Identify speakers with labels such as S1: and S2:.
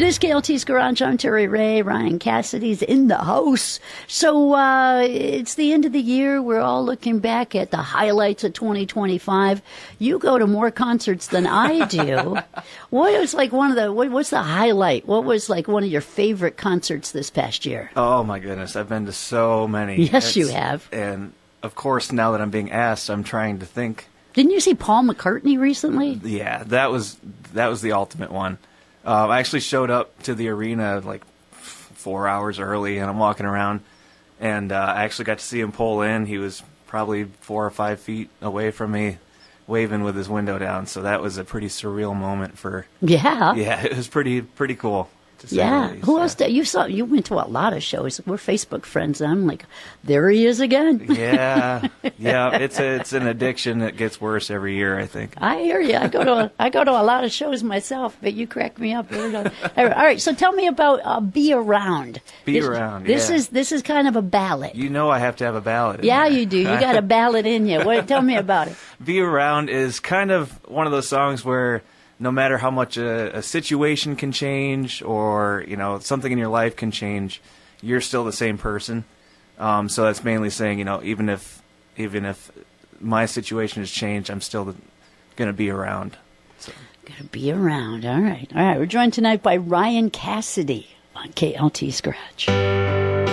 S1: is KLT's Garage. I'm Terry Ray. Ryan Cassidy's in the house. So it's the end of the year. We're all looking back at the highlights of 2025. You go to more concerts than I do. What was like what's the highlight? What was like one of your favorite concerts this past year?
S2: Oh my goodness, I've been to so many.
S1: Yes, you have.
S2: And of course, now that I'm being asked, I'm trying to think.
S1: Didn't you see Paul McCartney recently?
S2: Yeah, that was the ultimate one. I actually showed up to the arena like 4 hours early, and I'm walking around, and I actually got to see him pull in. He was probably 4 or 5 feet away from me, waving with his window down. So that was a pretty surreal moment for.
S1: Yeah.
S2: Yeah, it was pretty cool.
S1: Yeah. Who else did you saw? You went to a lot of shows. We're Facebook friends, and I'm like, there he is again.
S2: Yeah. It's an addiction that gets worse every year, I think.
S1: I hear you. I go to a lot of shows myself, but you crack me up. All right. So tell me about "Be Around." This is kind of a ballad.
S2: You know, I have to have a ballad.
S1: Yeah, you do. You got a ballad in you. Tell me about it.
S2: "Be Around" is kind of one of those songs where, no matter how much a situation can change, or something in your life can change, you're still the same person. So that's mainly saying, even if my situation has changed, I'm still going to be around. So.
S1: Going to be around. All right. We're joined tonight by Ryan Cassidy on KLT's Garage.